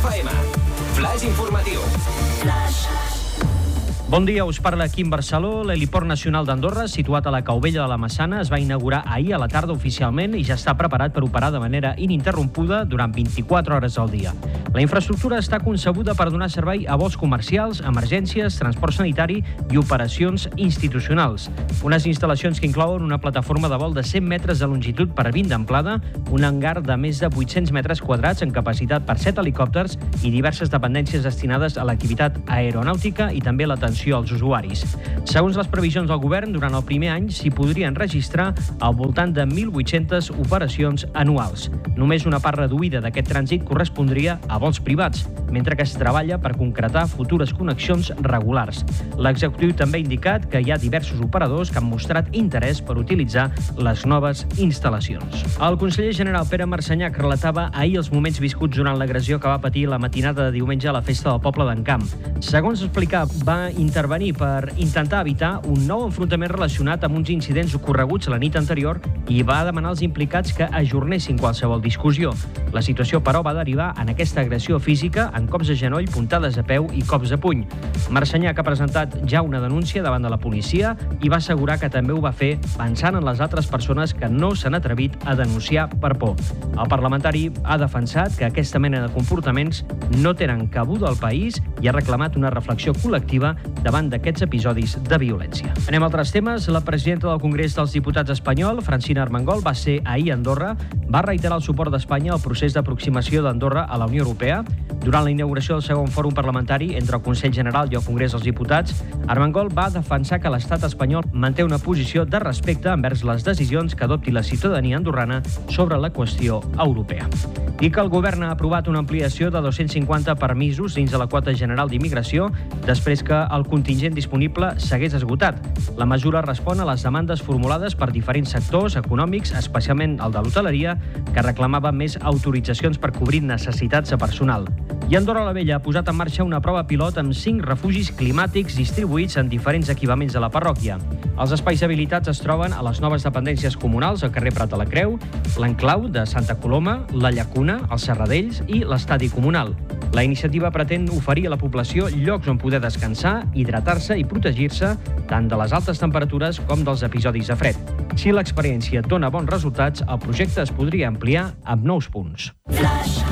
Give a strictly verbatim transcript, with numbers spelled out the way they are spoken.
F M. Flash informatiu. Flash. Bon dia, us parla Quim Barceló. L'heliport nacional d'Andorra, situat a la Caubella de la Massana, es va inaugurar ahir a la tarda oficialment i ja està preparat per operar de manera ininterrompuda durant vint-i-quatre hores al dia. La infraestructura està concebuda per donar servei a vols comercials, emergències, transport sanitari i operacions institucionals. Unes instal·lacions que inclouen una plataforma de vol de cent metres de longitud per vint d'amplada, un hangar de més de vuit-cents metres quadrats amb capacitat per set helicòpters i diverses dependències destinades a l'activitat aeronàutica i també l'atenció als usuaris. Segons les previsions del govern, durant el primer any s'hi podrien registrar al voltant de mil vuit-centes operacions anuals. Només una part reduïda d'aquest trànsit correspondria a vols privats, mentre que es treballa per concretar futures connexions regulars. L'executiu també ha indicat que hi ha diversos operadors que han mostrat interès per utilitzar les noves instal·lacions. El conseller general Pere Marsenyac relatava ahir els moments viscuts durant l'agressió que va patir la matinada de diumenge a la festa del poble d'Encamp. Segons explicava, va intervenir per intentar evitar un nou enfrontament relacionat amb uns incidents ocorreguts la nit anterior i va demanar als implicats que ajornessin qualsevol discussió. La situació, però, va derivar en aquesta agressió física en cops de genoll, puntades a peu i cops de puny. Marsenyac ha presentat ja una denúncia davant de la policia i va assegurar que també ho va fer pensant en les altres persones que no s'han atrevit a denunciar per por. El parlamentari ha defensat que aquesta mena de comportaments no tenen cabuda al país i ha reclamat una reflexió col·lectiva davant d'aquests episodis de violència. Anem a altres temes. La presidenta del Congrés dels Diputats espanyol, Francina Armengol, va ser ahir a Andorra, va reiterar el suport d'Espanya al procés d'aproximació d'Andorra a la Unió Europea. Durant la inauguració del segon fòrum parlamentari entre el Consell General i el Congrés dels Diputats, Armengol va defensar que l'estat espanyol manté una posició de respecte envers les decisions que adopti la ciutadania andorrana sobre la qüestió europea. I que el govern ha aprovat una ampliació de dos-cents cinquanta permisos dins de la quota general d'immigració després que el contingent disponible s'hagués esgotat. La mesura respon a les demandes formulades per diferents sectors econòmics, especialment el de l'hoteleria, que reclamava més autoritzacions per cobrir necessitats de personal. I Andorra la Vella ha posat en marxa una prova pilot amb cinc refugis climàtics distribuïts en diferents equipaments de la parròquia. Els espais habilitats es troben a les noves dependències comunals al carrer Prat de la Creu, l'enclau de Santa Coloma, la Llacuna, els Serradells i l'estadi comunal. La iniciativa pretén oferir a la població llocs on poder descansar, hidratar-se i protegir-se tant de les altes temperatures com dels episodis de fred. Si l'experiència dona bons resultats, el projecte es podria ampliar amb nous punts. Flash.